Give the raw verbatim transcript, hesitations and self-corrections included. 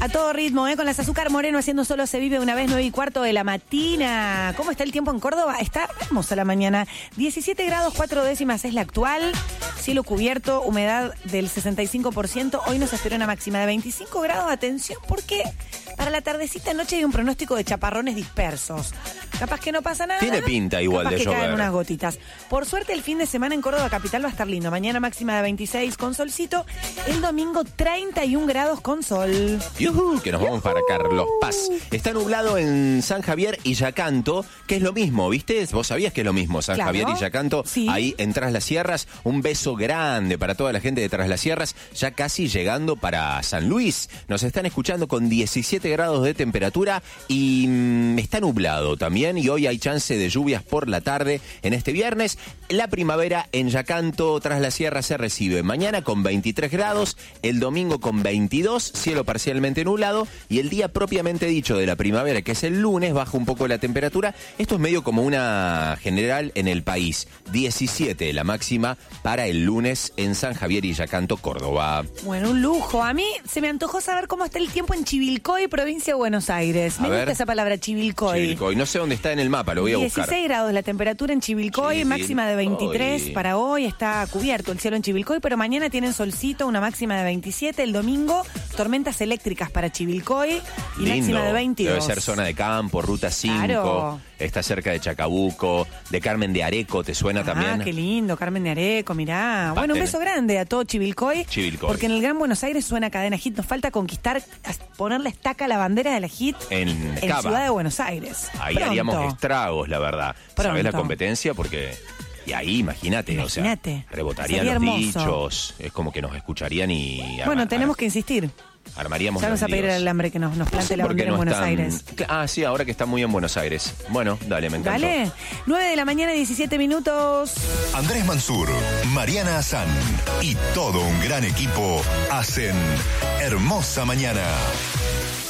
A todo ritmo, ¿eh? Con las Azúcar Moreno haciendo Solo se vive una vez, nueve y cuarto de la mañana. ¿Cómo está el tiempo en Córdoba? Está hermosa la mañana. diecisiete grados, cuatro décimas es la actual. Cielo cubierto, humedad del sesenta y cinco por ciento. Hoy nos espera una máxima de veinticinco grados. Atención, porque para la tardecita noche hay un pronóstico de chaparrones dispersos. Capaz que no pasa nada. Tiene pinta igual capaz de que llover. caen unas gotitas. Por suerte, el fin de semana en Córdoba capital va a estar lindo. Mañana máxima de veintiséis con solcito. El domingo treinta y un grados con sol. Yujú, que nos vamos para Carlos Paz. Está nublado en San Javier y Yacanto, que es lo mismo, ¿viste? ¿Vos sabías que es lo mismo? San Claro. Javier y Yacanto, Sí. ahí en Tras las Sierras. Un beso grande para toda la gente de Tras las Sierras, ya casi llegando para San Luis. Nos están escuchando con diecisiete grados de temperatura y mmm, está nublado también, y hoy hay chance de lluvias por la tarde en este viernes. La primavera en Yacanto, Tras las Sierras, se recibe mañana con veintitrés grados, el domingo con veintidós, cielo parcialmente nublado, y el día propiamente dicho de la primavera, que es el lunes, baja un poco la temperatura. Esto es medio como una general en el país. diecisiete la máxima para el lunes en San Javier y Yacanto, Córdoba. Bueno, un lujo. A mí se me antojó saber cómo está el tiempo en Chivilcoy, provincia de Buenos Aires. A Me ver. gusta esa palabra, Chivilcoy. Chivilcoy, no sé dónde está en el mapa, lo voy a buscar. dieciséis grados la temperatura en Chivilcoy, Chivilcoy. máxima de veintitrés para hoy. Está cubierto el cielo en Chivilcoy, pero mañana tienen solcito, una máxima de veintisiete. El domingo, tormentas eléctricas para Chivilcoy y Lindo. máxima de veintidós. Debe ser zona de campo, ruta cinco. Claro. Está cerca de Chacabuco, de Carmen de Areco, ¿te suena Ah, también? qué lindo, Carmen de Areco, mirá. Pa, Bueno, un ten- beso grande a todo Chivilcoy. Chivilcoy. Porque en el Gran Buenos Aires suena Cadena Hit. Nos falta conquistar, poner la estaca a la bandera de la Hit En en Cava. Ciudad de Buenos Aires. Ahí Pronto. haríamos estragos, la verdad. Pronto. ¿Sabés la competencia? Porque... Y ahí, imagínate, o Imagínate. sea, rebotarían Sería los hermoso. dichos, es como que nos escucharían y... Bueno, arma- tenemos que insistir. Armaríamos Ya vamos los a pedir líos. al hambre que nos, nos No plante sé la por qué bandera en no Buenos están- Aires. Ah, sí, ahora que está muy en Buenos Aires. Bueno, dale, me encantó. ¿Vale? nueve de la mañana, diecisiete minutos. Andrés Mansur, Mariana Azán y todo un gran equipo hacen Hermosa Mañana.